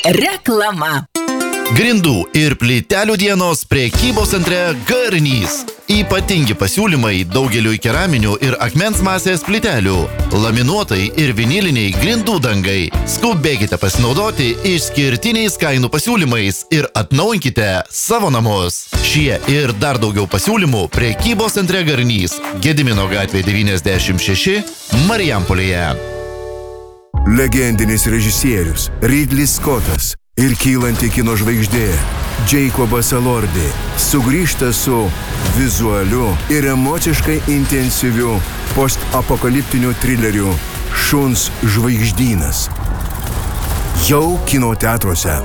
Reklama. Grindų ir plytelių dienos prekybos centre Garnys. Ypatingi pasiūlymai daugeliui keraminių ir akmens masės plytelių, laminuotai ir viniliniai grindų dangai. Skubėkite pasinaudoti išskirtiniais kainų pasiūlymais ir atnaujinkite savo namus. Šie ir dar daugiau pasiūlymų prekybos centre Garnys, Gedimino gatvė 96, Marijampolėje. Legendinis režisierius Ridley Scottas ir kylanti kino žvaigždė Jacobas Elordi sugrįžta su vizualiu ir emociškai intensyviu postapokaliptiniu trileriu Šuns žvaigždynas. Jau kino teatruose.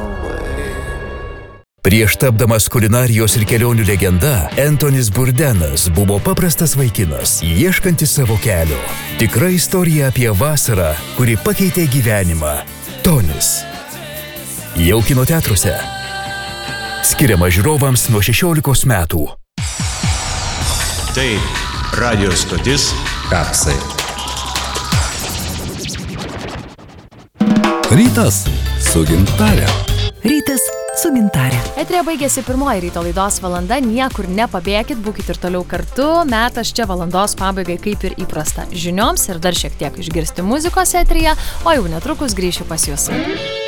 Prieš tapdamas kulinarijos ir kelionių legenda, Antonis Bourdain buvo paprastas vaikinas, ieškantis savo kelio. Tikra istorija apie vasarą, kuri pakeitė gyvenimą. Tonis. Jau kino teatruose. Skiriama žiūrovams nuo 16 metų. Tai radio stotis Kapsai. Rytas su Gintare. Rytas su Gintare. Eteryje baigėsi pirmoji ryto laidos valanda, niekur nepabėkit, būkit ir toliau kartu. Metas čia valandos pabaigai kaip ir įprasta žinioms ir dar šiek tiek išgirsti muzikos eteryje, o jau netrukus grįšiu pas jūs.